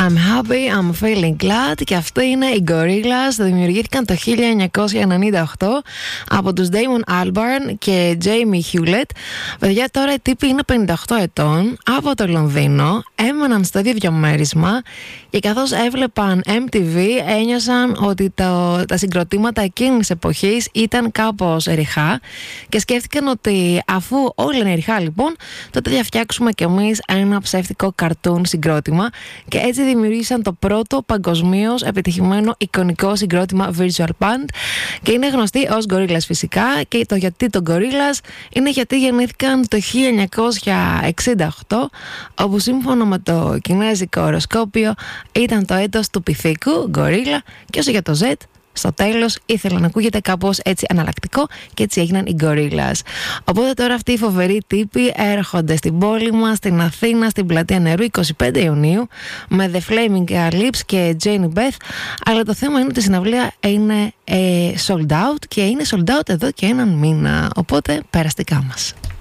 I'm happy, I'm feeling glad. Και αυτοί είναι οι Gorillaz. Δημιουργήθηκαν το 1998 από τους Damon Albarn και Jamie Hewlett. Παιδιά, τώρα οι τύποι είναι 58 ετών, από το Λονδίνο, έμεναν στο ίδιο διαμέρισμα και καθώς έβλεπαν MTV ένιωσαν ότι τα συγκροτήματα εκείνης της εποχής ήταν κάπως ρηχά και σκέφτηκαν ότι αφού όλα είναι ρηχά λοιπόν, τότε διαφτιάξουμε κι εμείς ένα ψεύτικο καρτούν συγκρότημα και έτσι δημιουργήσαν το πρώτο παγκοσμίως επιτυχημένο εικονικό συγκρότημα Virtual Band και είναι γνωστοί ως Gorillaz φυσικά. Και το γιατί το Gorillaz είναι γιατί γεννήθηκαν το 1968, όπου σύμφωνα με το κινέζικο οροσκόπιο ήταν το έτος του πυθίκου, Gorilla, και όσο για το Z, στο τέλος ήθελα να ακούγεται κάπως έτσι αναλλακτικό και έτσι έγιναν οι Gorillaz. Οπότε τώρα αυτοί οι φοβεροί τύποι έρχονται στην πόλη μας, στην Αθήνα, στην Πλατεία Νερού 25 Ιουνίου με The Flaming Lips και Janie Beth, αλλά το θέμα είναι ότι η συναυλία είναι sold out και είναι sold out εδώ και έναν μήνα, οπότε περαστικά μας.